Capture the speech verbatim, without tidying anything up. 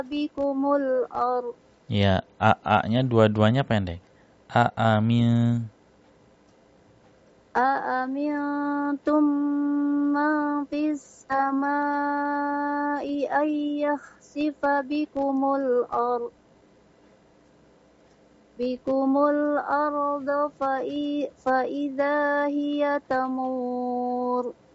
bikumul ar. Ya, a-a-nya dua-duanya pendek. A-amin. Aamintum man fis samai ay yakhsifa bikumul ar bikumul arda fa idza hiya tamur.